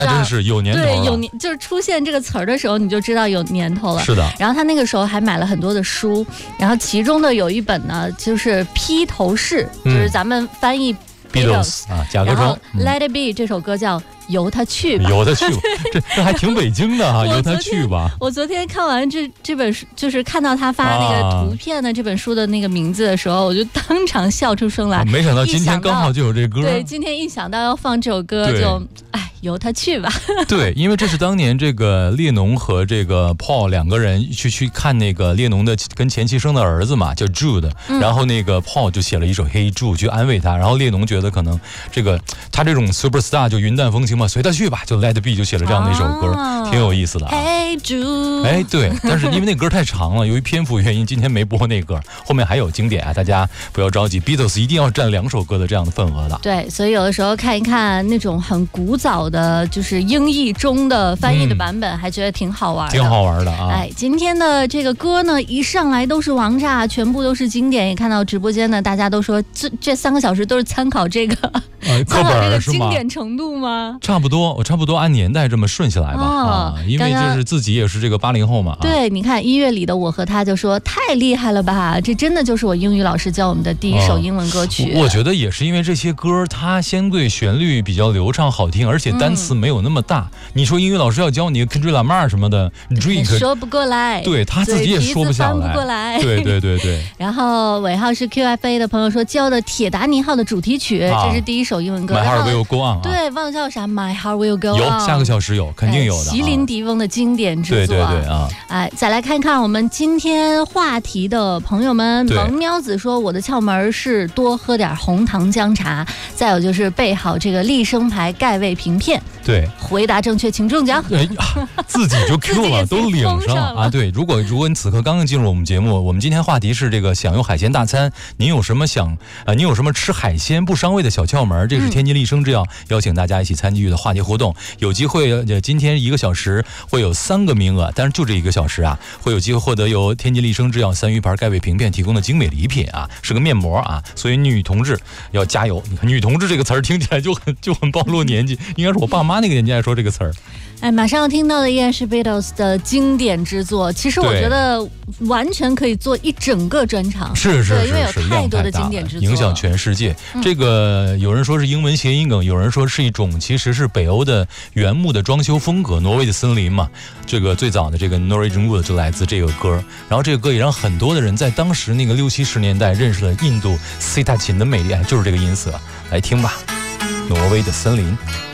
真是有年头了。 对，就是出现这个词儿的时候，你就知道有年头了。 是的。 然后他那个时候还买了很多的书，然后其中的有一本呢，就是披头士，就是咱们翻译 Beatles 啊，甲壳虫。 Let It Be 这首歌叫由他去吧， 由他去吧，这还挺北京的啊，由他去吧。 我昨天看完这本书，就是看到他发那个图片的这本书的那个名字的时候，我就当场笑出声来。 没想到今天刚好就有这歌。 对，今天一想到要放这首歌，就由他去吧。 对，因为这是当年这个列侬和这个 Paul 两个人去看那个列侬的跟前妻生的儿子嘛，叫 Jude，然后那个 Paul 就写了一首 Hey Jude 去安慰他，然后列侬觉得可能这个他这种 superstar 就云淡风轻嘛，随他去吧，就 Let It Be 就写了这样的一首歌，挺有意思的啊。 Hey Jude， 哎，对，但是因为那歌太长了，由于篇幅原因，今天没播那歌，后面还有经典啊，大家不要着急 ，Beatles 一定要占2首歌的这样的份额的。 对，所以有的时候看一看那种很古早的，就是英译中的翻译的版本，还觉得挺好玩的， 挺好玩的啊。 哎，今天的这个歌呢，一上来都是王炸，全部都是经典。也看到直播间呢，大家都说这3个小时都是参考这个课本是吗？ 经典程度吗？ 差不多，我差不多按年代这么顺下来吧。因为就是自己也是这个80后嘛。 对，你看音乐里的我和他就说太厉害了吧，这真的就是我英语老师教我们的第1首英文歌曲。 我觉得也是因为这些歌它相对旋律比较流畅好听，而且单词没有那么大。你说英语老师要教你 Kendrick Lamar 什么的 Drake 说不过来， 对他自己也说不下来， 不过来。 对。 然后尾号是 QFA 的朋友说教的铁达尼号的主题曲，这是第1首英文歌。 My Heart Will Go On。 对，忘叫啥 My Heart Will Go On。 有下个小时有，肯定有的。 席琳迪翁的经典之作。 对啊。 哎，再来看看我们今天话题的朋友们。萌喵子说我的窍门是多喝点红糖姜茶，再有就是备好这个利生牌钙胃平片。 对， 回答正确请中奖。 自己就 Q 了，都领上了啊！对，如果你此刻刚刚进入我们节目，我们今天话题是这个享用海鲜大餐，您有什么吃海鲜不伤胃的小窍门？这是天津利生制药邀请大家一起参与的话题活动，有机会今天1个小时会有3个名额，但是就这1个小时啊，会有机会获得由天津利生制药3鱼牌钙胃平片提供的精美礼品啊，是个面膜啊，所以女同志要加油。你看女同志这个词儿听起来就很暴露年纪，应该是我爸妈那个年纪爱说这个词儿。 哎，马上要听到的依然是 Beatles 的经典之作。其实我觉得完全可以做一整个专场， 是， 因为有太多的经典之作， 影响全世界。这个有人说是英文谐音梗，有人说是一种其实是北欧的原木的装修风格，挪威的森林嘛。这个最早的这个 Norwegian Wood 就来自这个歌，然后这个歌也让很多的人在当时那个60、70年代认识了印度西塔琴的美丽，就是这个音色。来听吧，挪威的森林。